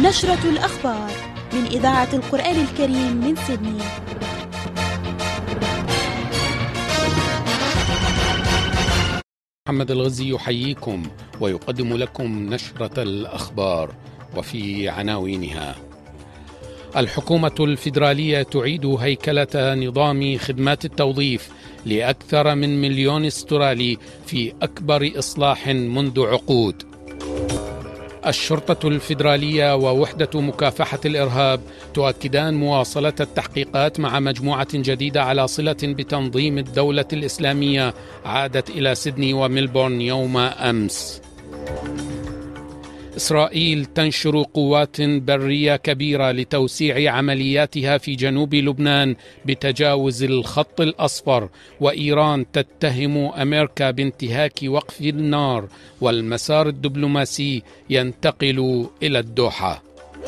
نشرة الأخبار من إذاعة القرآن الكريم من سيدني. محمد الغزي يحييكم ويقدم لكم نشرة الأخبار، وفي عناوينها: الحكومة الفيدرالية تعيد هيكلة نظام خدمات التوظيف لأكثر من 1,000,000 استرالي في أكبر إصلاح منذ عقود. الشرطة الفيدرالية ووحدة مكافحة الإرهاب تؤكدان مواصلة التحقيقات مع مجموعة جديدة على صلة بتنظيم الدولة الإسلامية عادت إلى سيدني وميلبورن يوم أمس. إسرائيل تنشر قوات برية كبيرة لتوسيع عملياتها في جنوب لبنان بتجاوز الخط الأصفر، وإيران تتهم أمريكا بانتهاك وقف النار، والمسار الدبلوماسي ينتقل إلى الدوحة.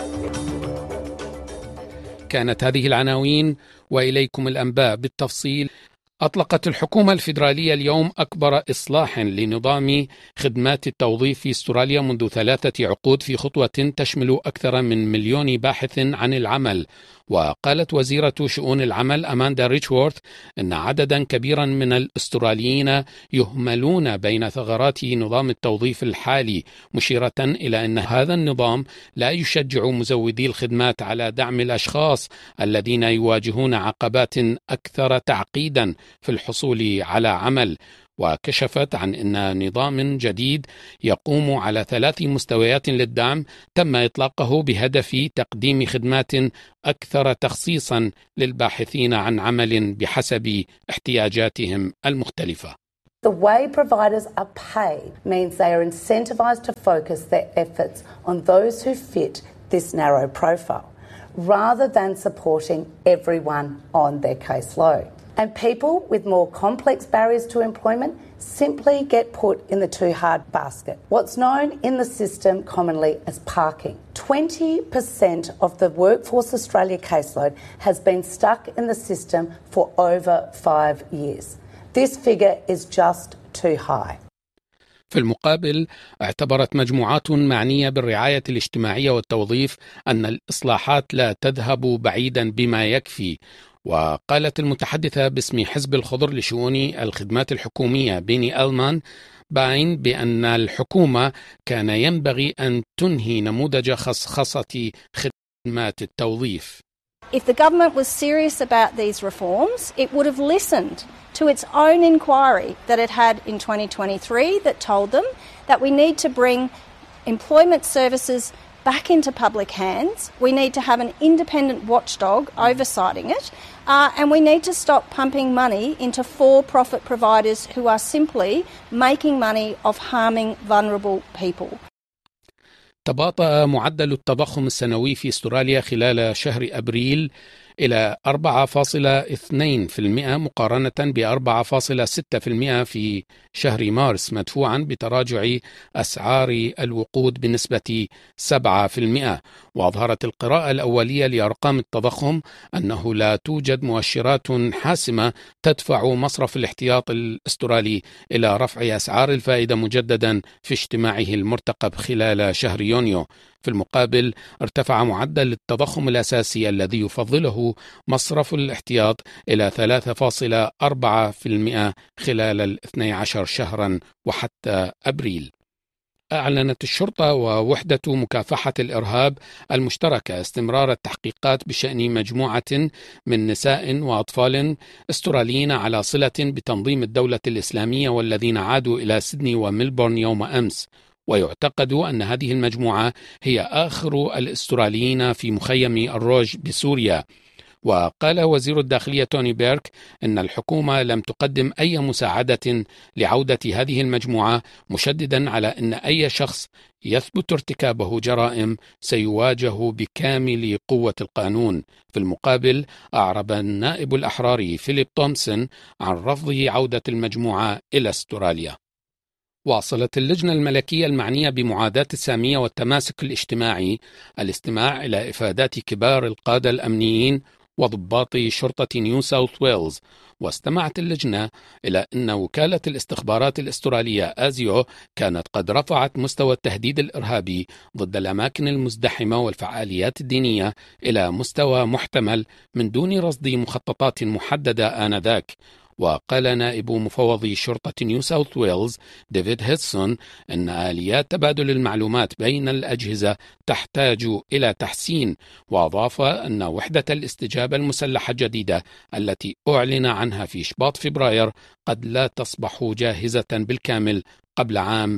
كانت هذه العناوين وإليكم الأنباء بالتفصيل. أطلقت الحكومة الفيدرالية اليوم أكبر إصلاح لنظام خدمات التوظيف في أستراليا منذ 3 عقود في خطوة تشمل أكثر من 1,000,000 باحث عن العمل. وقالت وزيرة شؤون العمل أماندا ريتشورث أن عددا كبيرا من الأستراليين يهملون بين ثغرات نظام التوظيف الحالي، مشيرة إلى أن هذا النظام لا يشجع مزودي الخدمات على دعم الأشخاص الذين يواجهون عقبات أكثر تعقيدا في الحصول على عمل. وكشفت عن أن نظام جديد يقوم على 3 مستويات للدعم تم إطلاقه بهدف تقديم خدمات أكثر تخصيصا للباحثين عن عمل بحسب احتياجاتهم المختلفة. The way providers are paid means they are incentivized to focus their efforts on those who fit this narrow profile, rather than supporting everyone on their caseload. And people with more complex barriers to employment simply get put in the too hard basket, what's known in the system commonly as parking. 20% of the Workforce Australia caseload has been stuck in the system for over 5 years. This figure is just too high. في المقابل، اعتبرت مجموعات معنية بالرعاية الاجتماعية والتوظيف أن الإصلاحات لا تذهب بعيدا بما يكفي. وقالت المتحدثة باسم حزب الخضر لشؤون الخدمات الحكومية بيني ألمان باين بأن الحكومة كان ينبغي أن تنهي نموذج خصخصة خدمات التوظيف. If the government was serious about these reforms, it would have listened to its own inquiry that it had in 2023 that told them that we need to bring employment services back into public hands. We need to have an independent watchdog oversighting it, and we need to stop pumping money into for-profit providers who are simply making money off harming vulnerable people. تباطأ معدل التضخم السنوي في أستراليا خلال شهر أبريل إلى 4.2% مقارنة ب4.6% في شهر مارس، مدفوعا بتراجع أسعار الوقود بنسبة 7%. وأظهرت القراءة الأولية لأرقام التضخم أنه لا توجد مؤشرات حاسمة تدفع مصرف الاحتياط الأسترالي إلى رفع أسعار الفائدة مجددا في اجتماعه المرتقب خلال شهر يونيو. في المقابل، ارتفع معدل التضخم الأساسي الذي يفضله مصرف الاحتياط إلى 3.4% خلال 12 شهرا وحتى أبريل. أعلنت الشرطة ووحدة مكافحة الإرهاب المشتركة استمرار التحقيقات بشأن مجموعة من نساء وأطفال استراليين على صلة بتنظيم الدولة الإسلامية والذين عادوا إلى سيدني وميلبورن يوم أمس. ويعتقد أن هذه المجموعة هي آخر الأستراليين في مخيم الروج بسوريا. وقال وزير الداخلية توني بيرك أن الحكومة لم تقدم أي مساعدة لعودة هذه المجموعة، مشددا على أن أي شخص يثبت ارتكابه جرائم سيواجه بكامل قوة القانون. في المقابل، أعرب النائب الأحراري فيليب تومسون عن رفضه عودة المجموعة إلى أستراليا. واصلت اللجنة الملكية المعنية بمعاداة السامية والتماسك الاجتماعي الاستماع إلى إفادات كبار القادة الأمنيين وضباط شرطة نيو ساوث ويلز. واستمعت اللجنة إلى أن وكالة الاستخبارات الأسترالية آزيو كانت قد رفعت مستوى التهديد الإرهابي ضد الأماكن المزدحمة والفعاليات الدينية إلى مستوى محتمل من دون رصد مخططات محددة آنذاك. وقال نائب مفوض شرطة نيو ساوث ويلز ديفيد هيدسون أن آليات تبادل المعلومات بين الأجهزة تحتاج إلى تحسين، وأضاف أن وحدة الاستجابة المسلحة الجديدة التي أعلن عنها في شباط فبراير قد لا تصبح جاهزة بالكامل قبل عام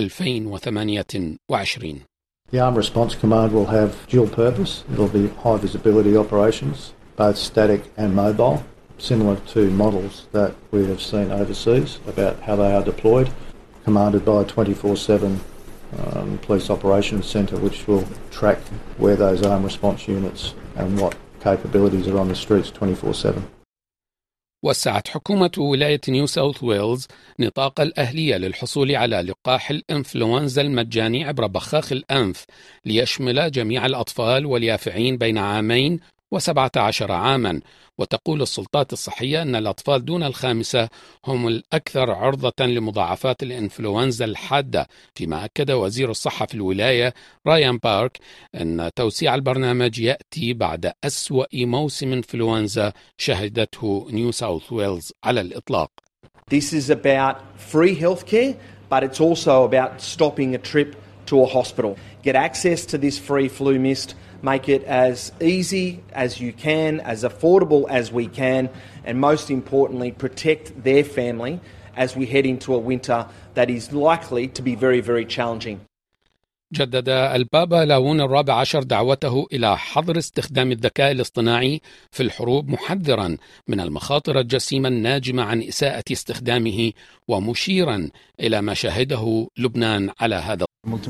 2028. The Armed Response Command will have dual purpose. It will be high visibility operations, both static and mobile, similar to models that we have seen overseas about how they are deployed, commanded by a 24/7 police operations centre which will track where those armed response units and what capabilities are on the streets 24/7. وسعت حكومة ولاية نيو ساوث ويلز نطاق الأهلية للحصول على لقاح الإنفلونزا المجاني عبر بخاخ الأنف ليشمل جميع الأطفال واليافعين بين 2 و17 عاما. وتقول السلطات الصحية أن الأطفال دون 5 هم الأكثر عرضة لمضاعفات الإنفلونزا الحادة، فيما أكد وزير الصحة في الولاية رايان بارك أن توسيع البرنامج يأتي بعد أسوأ موسم إنفلونزا شهدته نيو ساوث ويلز على الإطلاق. This is about free healthcare, but it's also about stopping a trip to a hospital. Get access to this free flu mist. Make it as easy as you can, as affordable as we can, and most importantly, protect their family as we head into a winter that is likely to be very, very challenging. جدد البابا لاون الرابع عشر دعوته إلى حظر استخدام الذكاء الاصطناعي في الحروب، محذرا من المخاطر الجسيمة الناجمة عن إساءة استخدامه، ومشيرا إلى ما شهده لبنان على هذا